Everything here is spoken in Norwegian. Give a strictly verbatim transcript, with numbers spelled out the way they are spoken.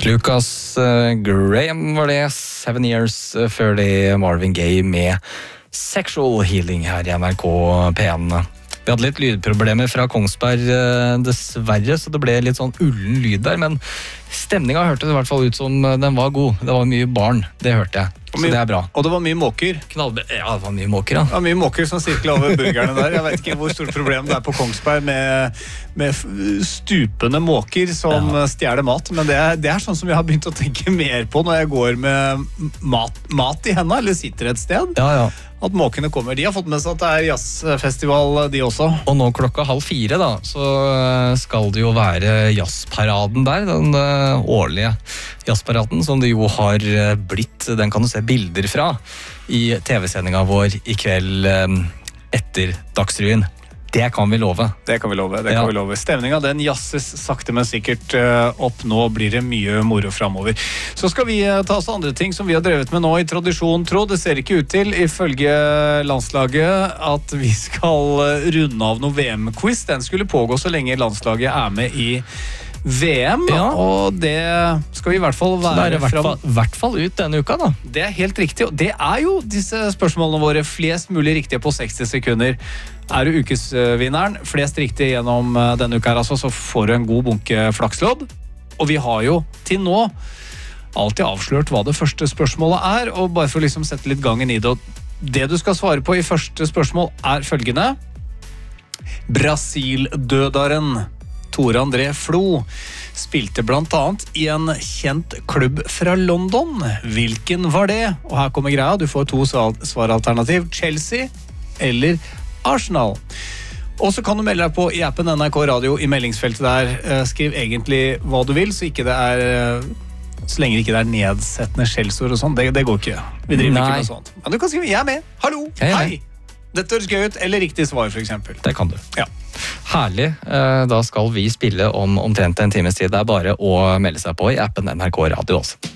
Lucas uh, Graham var det, Seven Years uh, før det Marvin Gaye med Sexual Healing her i N R K P en. Vi hadde litt lydproblemer fra Kongsberg uh, dessverre, så det ble litt sånn ullen lyd der, men stemninga hørtes i hvert fall ut som den var god. Det var mye barn, det hørte jeg. Så det er bra. Og det var mye måker. Knallbe ja, det var mye måker, ja. Det var mye måker som sirklet over burgerne der. Jeg vet ikke hvor stort problem det er på Kongsberg med, med stupende måker som ja. stjeler mat, men det er, det er sånn som jeg har begynt å tenke mer på når jeg går med mat, mat i hendene, eller sitter et sted. Ja, ja. At måkene kommer. De har fått med seg at det er jazzfestival, de også. Og nå klokka halv fire da, så skal det jo være jazzparaden der, den årlige jazzparaden, som det jo har blitt, den kan du se bilder fra i T V-sendinga vår i kveld etter Dagsrevyen. Det kan vi love. Det kan vi love, det kan ja. vi love. Stemninga, den jazzes sakte, men sikkert opp. Nå blir det mye moro fremover. Så skal vi ta oss andre ting som vi har drevet med nå i tradisjon, tro. Det ser ikke ut til, ifølge landslaget, at vi skal runde av noe V M-quiz. Den skulle pågå så lenge landslaget er med i V M, ja. Og det skal vi i hvert fall være i hvert fall, hvert fall ut denne uka da. Det er helt riktig, og det er jo disse spørsmålene våre flest mulig riktige på seksti sekunder. Er du ukesvinneren flest riktig gjennom denne uka her, altså, så får du en god bunke flakslodd. Og vi har jo til nå alltid avslørt hva det første spørsmålet er, og bare for å liksom sette litt gangen i det. Det du skal svare på i første spørsmål er følgende: Brasil-dødaren Tore André Flo spilte blant annet i en kjent klubb fra London. Hvilken var det? Og her kommer greia, du får to svaralternativ: Chelsea eller Arsenal. Og så kan du melde deg på i appen N R K Radio i meldingsfeltet der. Skriv egentlig hva du vil, så, ikke det er, så lenge det ikke er nedsettende skjellsord og sånn. Det, det går ikke. Vi driver Nei. ikke med sånt. Men du kan skrive 'jeg er med', 'hallo', jeg er 'hei'. Dette høres gøy ut, eller riktig svar for eksempel. Det kan du. Ja. Herlig. Da skal vi spille om omtrent en times tid. Det er bare å melde seg på i appen N R K Radio også.